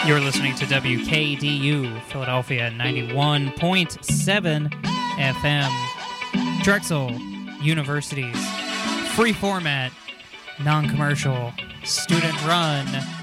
You're listening to WKDU Philadelphia 91.7 FM. Drexel University's free format, non-commercial, student-run